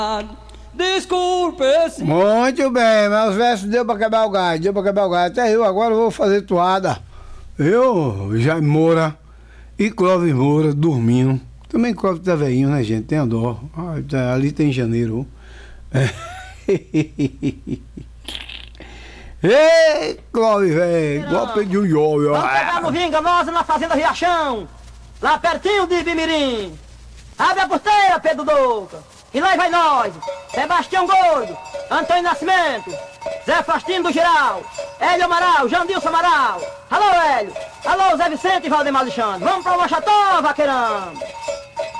Desculpe, esse... Muito bem, mas os versos deu pra quebrar o galho, deu pra quebrar o galho. Até eu agora vou fazer toada. Eu, Jaime Moura e Clóvis Moura dormindo. Também Clóvis tá velhinho, né, gente? Tem a dó. Ah, ali tem janeiro. Ei, Clóvis, velho, golpe de um ioiô. Vamos pegar no Vinga Nossa, na Fazenda Riachão, lá pertinho de Bimirim. Abre a porteira, Pedro Douca, e lá vai nós, Sebastião Gordo, Antônio Nascimento, Zé Faustino do Geral, Hélio Amaral, Jandilson Amaral. Alô, Hélio. Alô, Zé Vicente e Valdemar Alexandre. Vamos pra Macható, vaqueirão.